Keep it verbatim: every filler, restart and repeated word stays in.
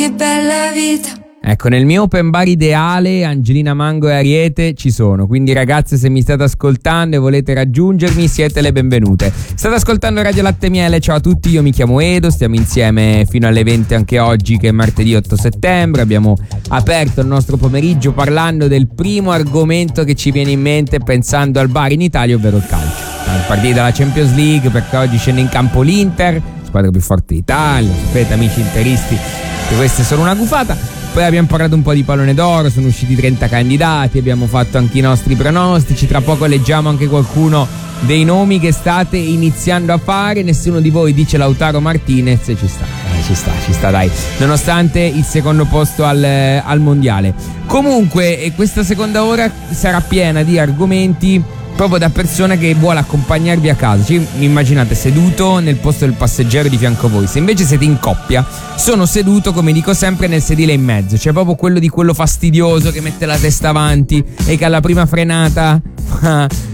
che bella vita. Ecco, nel mio open bar ideale Angelina Mango e Ariete ci sono, quindi ragazze, se mi state ascoltando e volete raggiungermi, siete le benvenute. State ascoltando Radio Latte Miele, ciao a tutti, io mi chiamo Edo, stiamo insieme fino alle venti anche oggi che è martedì otto settembre. Abbiamo aperto il nostro pomeriggio parlando del primo argomento che ci viene in mente pensando al bar in Italia, ovvero il calcio. Partita della Champions League, perché oggi scende in campo l'Inter, squadra più forte d'Italia, sapete amici interisti che questa è solo una gufata. Poi abbiamo parlato un po' di pallone d'oro, sono usciti trenta candidati, abbiamo fatto anche i nostri pronostici, tra poco leggiamo anche qualcuno dei nomi che state iniziando a fare. Nessuno di voi dice Lautaro Martinez, ci sta, eh, ci sta, ci sta dai, nonostante il secondo posto al, al mondiale. Comunque questa seconda ora sarà piena di argomenti proprio da persona che vuole accompagnarvi a casa. Cioè, immaginate seduto nel posto del passeggero di fianco a voi. Se invece siete in coppia, sono seduto, come dico sempre, nel sedile in mezzo. Cioè proprio quello di quello fastidioso che mette la testa avanti e che alla prima frenata